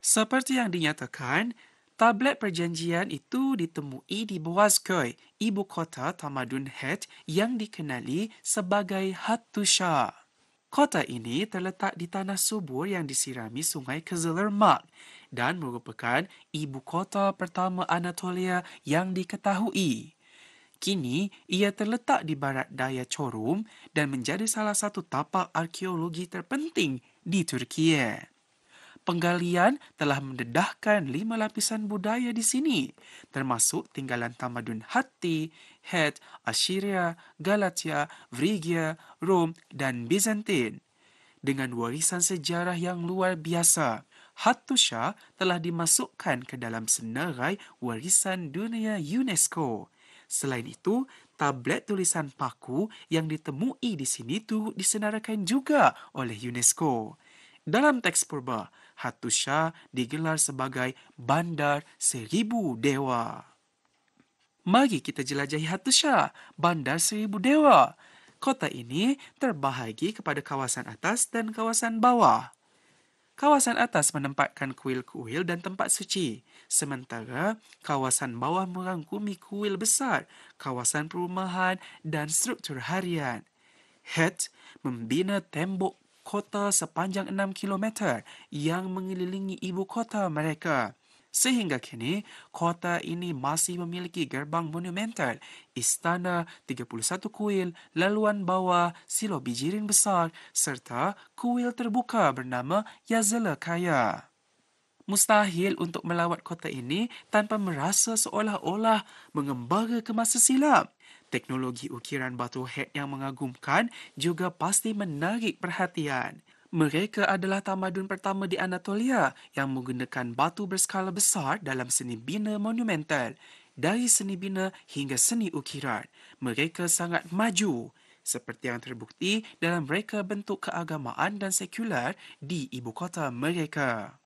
Seperti yang dinyatakan, tablet perjanjian itu ditemui di Boğazköy, ibu kota tamadun Het yang dikenali sebagai Hattusha. Kota ini terletak di tanah subur yang disirami sungai Kızılırmak dan merupakan ibu kota pertama Anatolia yang diketahui. Kini, ia terletak di barat daya Çorum dan menjadi salah satu tapak arkeologi terpenting di Turkiye. Penggalian telah mendedahkan 5 lapisan budaya di sini, termasuk tinggalan tamadun Hatti, Het, Assyria, Galatia, Phrygia, Rom dan Bizantin. Dengan warisan sejarah yang luar biasa, Hattusha telah dimasukkan ke dalam senarai warisan dunia UNESCO. Selain itu, tablet tulisan paku yang ditemui di sini tu disenarakan juga oleh UNESCO. Dalam teks purba, Hattusha digelar sebagai Bandar Seribu Dewa. Mari kita jelajahi Hattusha, Bandar Seribu Dewa. Kota ini terbahagi kepada kawasan atas dan kawasan bawah. Kawasan atas menempatkan kuil-kuil dan tempat suci, sementara kawasan bawah merangkumi kuil besar, kawasan perumahan dan struktur harian. Het membina tembok kota sepanjang 6 kilometer yang mengelilingi ibu kota mereka. Sehingga kini, kota ini masih memiliki gerbang monumental, istana, 31 kuil, laluan bawah, silo bijirin besar, serta kuil terbuka bernama Yazılı Kaya. Mustahil untuk melawat kota ini tanpa merasa seolah-olah mengembara ke masa silam. Teknologi ukiran batu Het yang mengagumkan juga pasti menarik perhatian. Mereka adalah tamadun pertama di Anatolia yang menggunakan batu berskala besar dalam seni bina monumental. Dari seni bina hingga seni ukiran, mereka sangat maju. Seperti yang terbukti dalam reka bentuk keagamaan dan sekular di ibu kota mereka.